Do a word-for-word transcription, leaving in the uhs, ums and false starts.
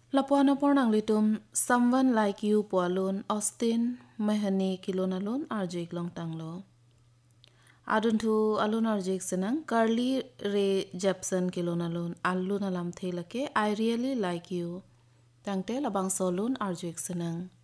Lapuan por nang litum someone like you pualun Austin Mahani kilon alun arjik long tanglo. Adun thu alun arjik senang Carly Rae Jepsen kilon alun alun alam thelake I really like you. Tangte labang solun arjik senang.